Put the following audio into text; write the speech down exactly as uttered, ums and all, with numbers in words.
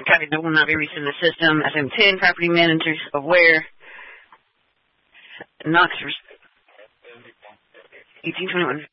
Copy, that will not be reached in the system. S M ten, property managers aware. Knox, eighteen twenty-one.